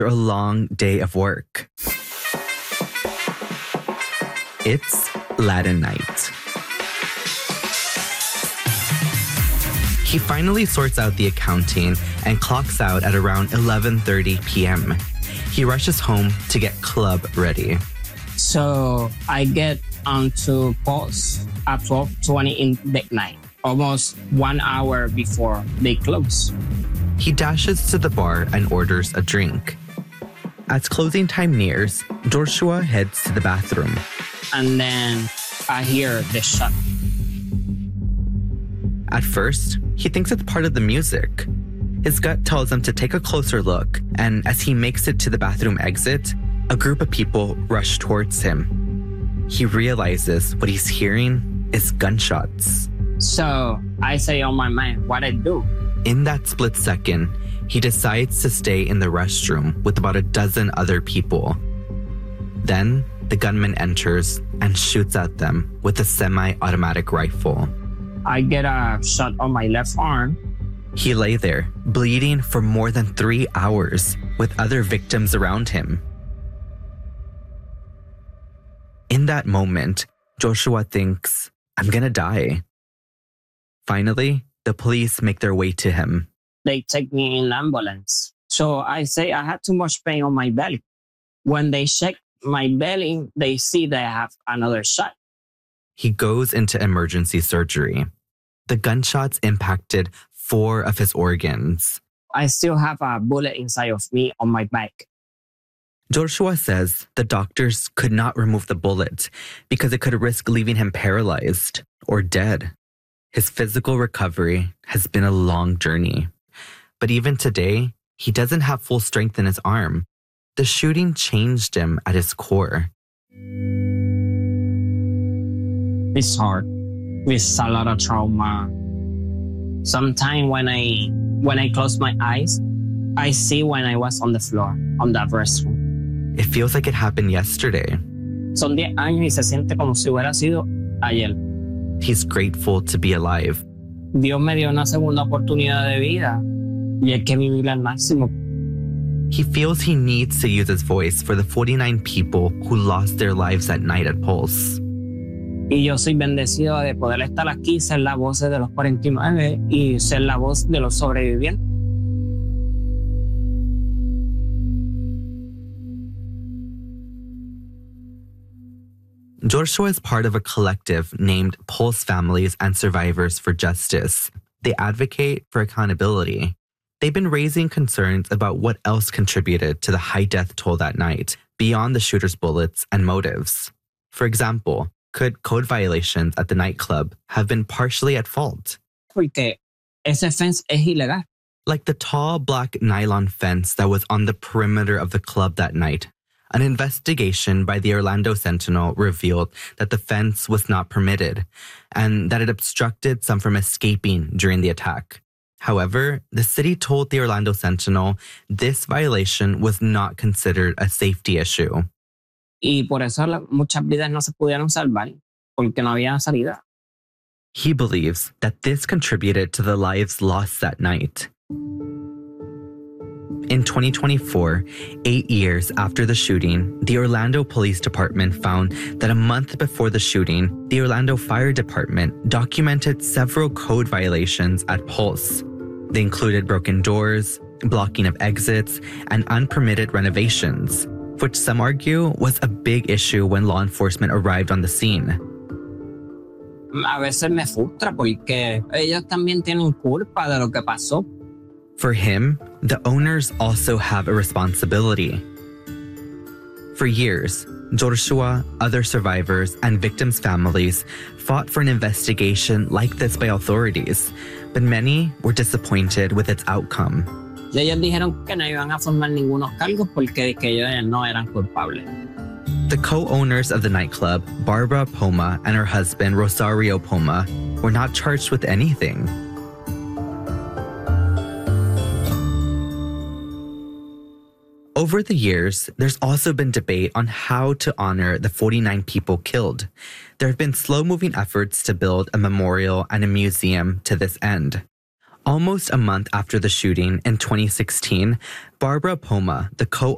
a long day of work. It's Latin night. He finally sorts out the accounting and clocks out at around 11:30 p.m. He rushes home to get club ready. So I get onto Pulse at 12:20 in the night, almost 1 hour before they close. He dashes to the bar and orders a drink. As closing time nears, Joshua heads to the bathroom. And then I hear the shot. At first, he thinks it's part of the music. His gut tells him to take a closer look, and as he makes it to the bathroom exit, a group of people rush towards him. He realizes what he's hearing is gunshots. So I say on my mind, what I do? In that split second, he decides to stay in the restroom with about a dozen other people. Then, the gunman enters and shoots at them with a semi-automatic rifle. I get a shot on my left arm. He lay there, bleeding for more than 3 hours, with other victims around him. In that moment, Joshua thinks, I'm gonna die. Finally, the police make their way to him. They take me in ambulance. So I say I had too much pain on my belly. When they check my belly, they see that I have another shot. He goes into emergency surgery. The gunshots impacted 4 of his organs. I still have a bullet inside of me on my back. Joshua says the doctors could not remove the bullet because it could risk leaving him paralyzed or dead. His physical recovery has been a long journey. But even today, he doesn't have full strength in his arm. The shooting changed him at his core. It's hard. It's a lot of trauma. Sometimes when I close my eyes, I see when I was on the floor, on that restroom. It feels like it happened yesterday. Son 10 años y se siente como si hubiera sido ayer. He's grateful to be alive. Dios me dio una segunda oportunidad de vida y hay que vivirla al máximo. He feels he needs to use his voice for the 49 people who lost their lives that night at Pulse. Y yo soy bendecido de poder estar aquí, ser la voz de los 49 y ser la voz de los sobrevivientes. Joshua is part of a collective named Pulse Families and Survivors for Justice. They advocate for accountability. They've been raising concerns about what else contributed to the high death toll that night, beyond the shooter's bullets and motives. For example, could code violations at the nightclub have been partially at fault? Porque ese fence es ilegal. Like the tall black nylon fence that was on the perimeter of the club that night. An investigation by the Orlando Sentinel revealed that the fence was not permitted and that it obstructed some from escaping during the attack. However, the city told the Orlando Sentinel this violation was not considered a safety issue. Y por eso muchas vidas no se pudieron salvar, porque no había salida. He believes that this contributed to the lives lost that night. In 2024, 8 years after the shooting, the Orlando Police Department found that a month before the shooting, the Orlando Fire Department documented several code violations at Pulse. They included broken doors, blocking of exits, and unpermitted renovations, which some argue was a big issue when law enforcement arrived on the scene. A veces me frustra porque ellos también tienen culpa de lo que pasó. For him, the owners also have a responsibility. For years, Joshua, other survivors, and victims' families fought for an investigation like this by authorities, but many were disappointed with its outcome. Y ellos dijeron que no iban a formar ningunos cargos porque que ellos no eran culpables. The co-owners of the nightclub, Barbara Poma and her husband, Rosario Poma, were not charged with anything. Over the years, there's also been debate on how to honor the 49 people killed. There have been slow-moving efforts to build a memorial and a museum to this end. Almost a month after the shooting in 2016, Barbara Poma, the co